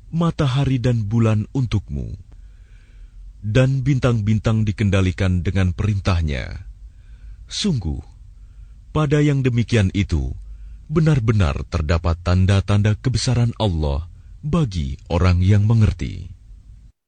matahari dan bulan untukmu, dan bintang-bintang dikendalikan dengan perintahnya. Sungguh, pada yang demikian itu, benar-benar terdapat tanda-tanda kebesaran Allah bagi orang yang mengerti.